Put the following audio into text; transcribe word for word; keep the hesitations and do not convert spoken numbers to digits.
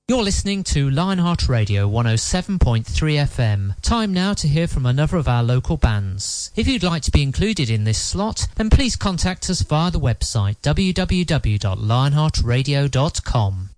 You're listening to Lionheart Radio one oh seven point three F M. Time now to hear from another of our local bands. If you'd like to be included in this slot, then please contact us via the website w w w dot lionheart radio dot com.